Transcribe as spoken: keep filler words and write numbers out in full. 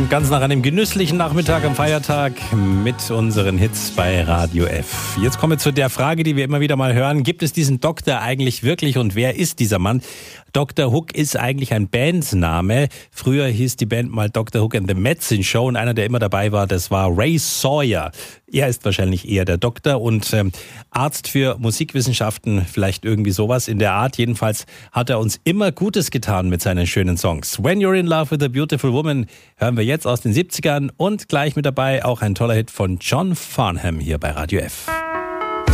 Klingt ganz nach einem genüsslichen Nachmittag am Feiertag mit unseren Hits bei Radio F. Jetzt kommen wir zu der Frage, die wir immer wieder mal hören. Gibt es diesen Doktor eigentlich wirklich und wer ist dieser Mann? Doktor Hook ist eigentlich ein Bandname. Früher hieß die Band mal Doktor Hook and the Medicine Show und einer, der immer dabei war, das war Ray Sawyer. Er ist wahrscheinlich eher der Doktor und ähm, Arzt für Musikwissenschaften, vielleicht irgendwie sowas in der Art. Jedenfalls hat er uns immer Gutes getan mit seinen schönen Songs. When You're in Love with a Beautiful Woman hören wir jetzt aus den siebzigern und gleich mit dabei auch ein toller Hit von John Farnham hier bei Radio F.